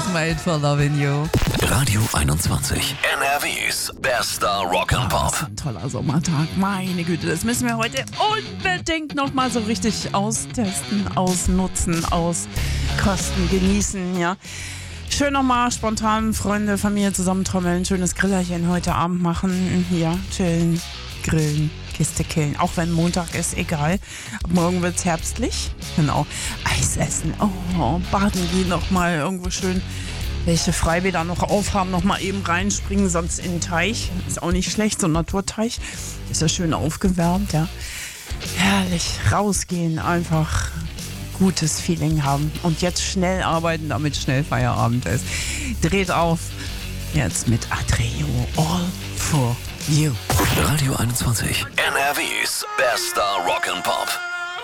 Made for Loving You. Radio 21. NRWs bester Rock'n'Pop. Das ist ein toller Sommertag. Meine Güte, das müssen wir heute unbedingt nochmal so richtig austesten, ausnutzen, auskosten, genießen, ja. Schön nochmal spontan Freunde, Familie zusammentrommeln, schönes Grillerchen heute Abend machen. Ja, chillen, grillen, Kiste killen. Auch wenn Montag ist, egal. Ab morgen wird's herbstlich. Genau. Eis essen. Oh, baden gehen nochmal irgendwo schön. Welche Freibäder noch aufhaben, nochmal eben reinspringen, sonst in den Teich. Ist auch nicht schlecht, so ein Naturteich. Ist ja schön aufgewärmt, ja. Herrlich. Rausgehen, einfach gutes Feeling haben. Und jetzt schnell arbeiten, damit schnell Feierabend ist. Dreht auf. Jetzt mit Adreo. All for you. Radio 21. NRWs bester Rock'n'Pop.